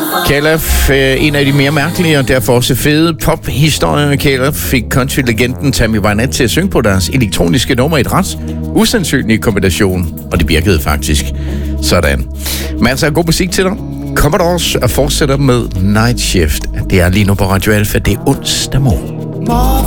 Calaf, en af de mere mærkelige og derfor også fede pophistorier. Calaf fik country-legenden Tammy Wynette til at synge på deres elektroniske nummer i et ret usandsynlig kombination, og det virkede faktisk sådan. Masser af god musik til dig. Kommer der også og fortsætter med Night Shift. Det er lige nu på Radio Alpha, det er onsdag morgen.